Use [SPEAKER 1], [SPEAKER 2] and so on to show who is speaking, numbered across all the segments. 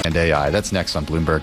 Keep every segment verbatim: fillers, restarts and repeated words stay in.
[SPEAKER 1] and A I. That's next on Bloomberg.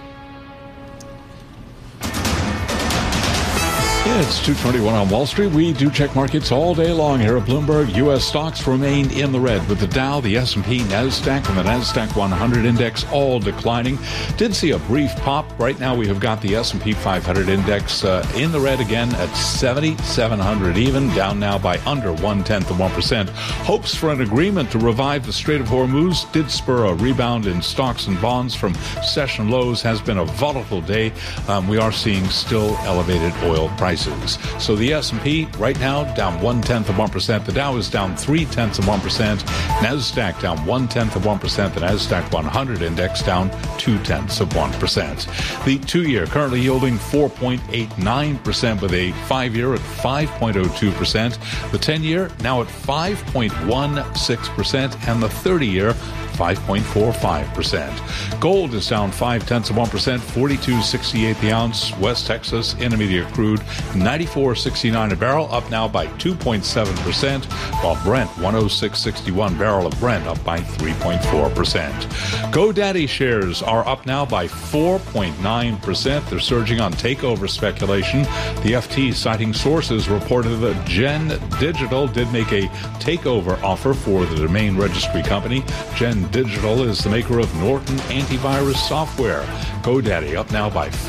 [SPEAKER 2] Yeah, it's two twenty-one on Wall Street. We do check markets all day long here at Bloomberg. U S stocks remained in the red with the Dow, the S and P, NASDAQ, and the NASDAQ one hundred index all declining. Did see a brief pop. Right now we have got the S and P five hundred index uh, in the red again at seventy-seven hundred even, down now by under one-tenth of one percent. Hopes for an agreement to revive the Strait of Hormuz did spur a rebound in stocks and bonds from session lows. Has been a volatile day. Um, we are seeing still elevated oil prices. So the S and P right now down one-tenth of one percent. The Dow is down three-tenths of one percent. NASDAQ down one-tenth of one percent. The NASDAQ one hundred index down two-tenths of one percent. The two-year currently yielding four point eight nine percent with a five-year at five point oh two percent. The ten-year now at five point one six percent. And the thirty-year five point four five percent. Gold is down five-tenths of one percent, forty-two sixty-eight the ounce. West Texas Intermediate crude ninety-four sixty-nine a barrel, up now by two point seven percent, while Brent one oh six sixty-one barrel of Brent up by three point four percent. GoDaddy shares are up now by four point nine percent. They're surging on takeover speculation. The F T, citing sources, reported that Gen Digital did make a takeover offer for the domain registry company. Gen Digital is the maker of Norton antivirus software. GoDaddy up now by